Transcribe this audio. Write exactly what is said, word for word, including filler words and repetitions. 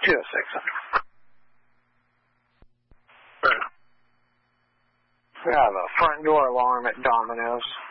two oh six hundred. We have a front door alarm at Domino's.